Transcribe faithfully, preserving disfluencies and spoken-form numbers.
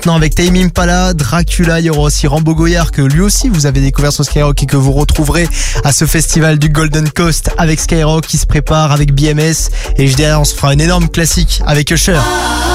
maintenant avec Tame Impala, Dracula. Il y aura aussi Rambo Goyard que lui aussi vous avez découvert sur Skyrock et que vous retrouverez à ce festival du Golden Coast avec Skyrock qui se prépare avec B M S. Et je dirais on se fera une énorme classique avec Usher.